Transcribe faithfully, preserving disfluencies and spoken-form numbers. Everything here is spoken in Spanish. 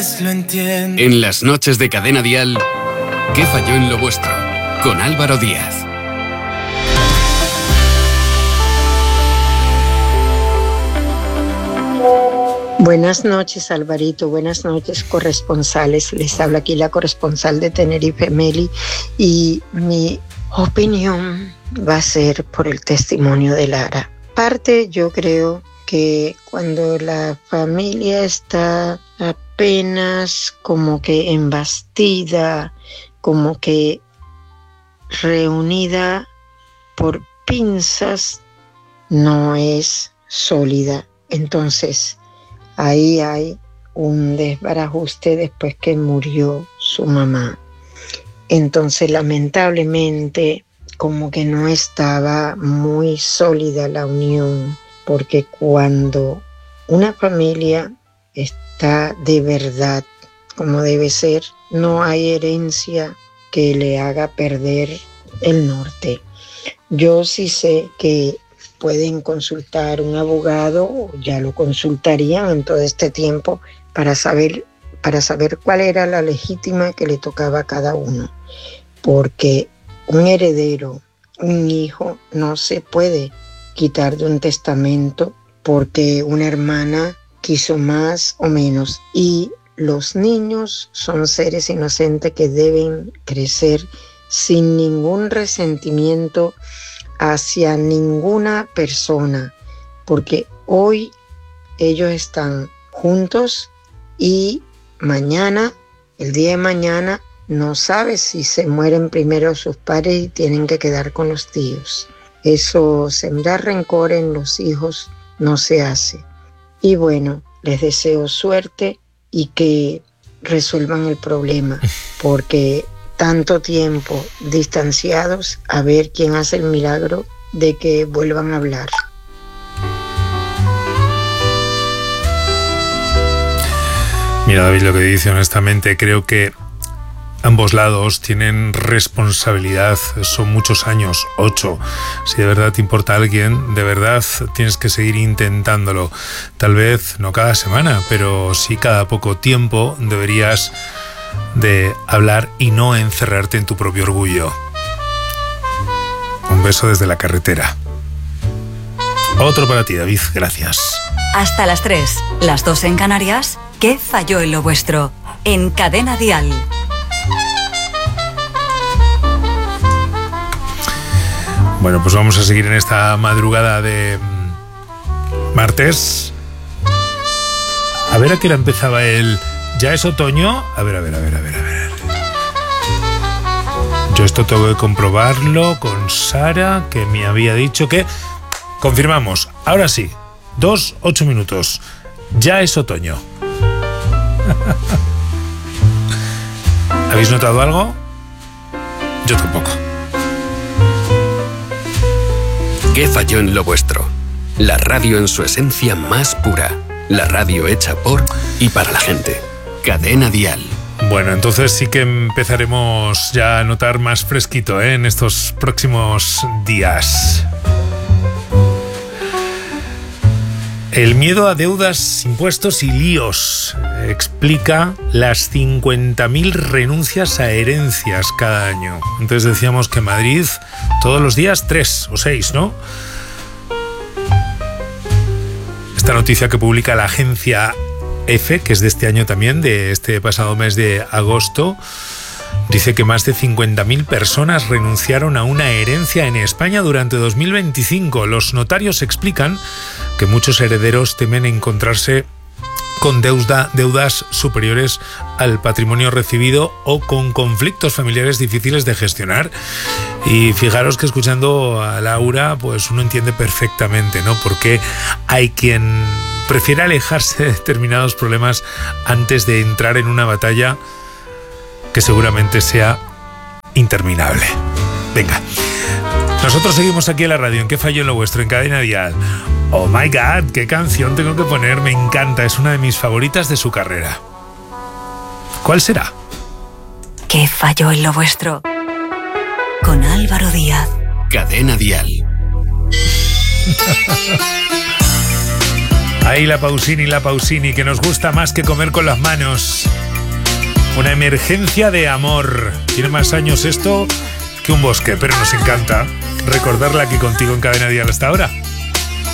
vez lo entiendo. En las noches de Cadena Dial, ¿qué falló en lo vuestro? Con Álvaro Díaz. Buenas noches, Alvarito. Buenas noches, corresponsales. Les habla aquí la corresponsal de Tenerife, Meli, y mi opinión va a ser por el testimonio de Lara. Parte, yo creo que cuando la familia está apenas como que embastida, como que reunida por pinzas, no es sólida. Entonces, ahí hay un desbarajuste después que murió su mamá. Entonces, lamentablemente, como que no estaba muy sólida la unión, porque cuando una familia está de verdad como debe ser, no hay herencia que le haga perder el norte. Yo sí sé que pueden consultar un abogado, o ya lo consultarían en todo este tiempo, para saber, para saber cuál era la legítima que le tocaba a cada uno. Porque un heredero, un hijo, no se puede quitar de un testamento porque una hermana quiso más o menos. Y los niños son seres inocentes que deben crecer sin ningún resentimiento hacia ninguna persona, porque hoy ellos están juntos y mañana, el día de mañana, no sabes si se mueren primero sus padres y tienen que quedar con los tíos. Eso, sembrar rencor en los hijos, no se hace. Y bueno, les deseo suerte y que resuelvan el problema, porque tanto tiempo distanciados, a ver quién hace el milagro de que vuelvan a hablar. Mira, David, lo que dice, honestamente, creo que ambos lados tienen responsabilidad. Son muchos años, ocho. Si de verdad te importa a alguien, de verdad tienes que seguir intentándolo. Tal vez no cada semana, pero sí cada poco tiempo deberías de hablar y no encerrarte en tu propio orgullo. Un beso desde la carretera. Otro para ti, David, gracias. Hasta las tres, las dos en Canarias. ¿Qué falló en lo vuestro? En Cadena Dial. Bueno, pues vamos a seguir en esta madrugada de martes. A ver a qué hora empezaba el... ¿Ya es otoño? A ver, a ver, a ver, a ver, a ver. Yo esto tengo que comprobarlo con Sara, que me había dicho que... Confirmamos, ahora sí, dos, ocho minutos. Ya es otoño. ¿Habéis notado algo? Yo tampoco. ¿Qué falló en lo vuestro? La radio en su esencia más pura. La radio hecha por y para la gente. Cadena Dial. Bueno, entonces sí que empezaremos ya a notar más fresquito, ¿eh? En estos próximos días. El miedo a deudas, impuestos y líos explica las cincuenta mil renuncias a herencias cada año. Entonces decíamos que en Madrid todos los días tres o seis, ¿no? Esta noticia que publica la agencia EFE, que es de este año también, de este pasado mes de agosto, dice que más de cincuenta mil personas renunciaron a una herencia en España durante dos mil veinticinco. Los notarios explican que muchos herederos temen encontrarse con deuda, deudas superiores al patrimonio recibido o con conflictos familiares difíciles de gestionar. Y fijaros que escuchando a Laura, pues uno entiende perfectamente, ¿no? Porque hay quien prefiere alejarse de determinados problemas antes de entrar en una batalla que seguramente sea interminable. Venga, nosotros seguimos aquí en la radio. ¿En qué falló en lo vuestro? En Cadena Dial. Oh my God, qué canción tengo que poner. Me encanta, es una de mis favoritas de su carrera. ¿Cuál será? ¿Qué falló en lo vuestro? Con Álvaro Díaz. Cadena Dial. Ahí la Pausini, la Pausini, que nos gusta más que comer con las manos. Una emergencia de amor. Tiene más años esto que un bosque, pero nos encanta recordarla aquí contigo en Cadena Dial hasta ahora.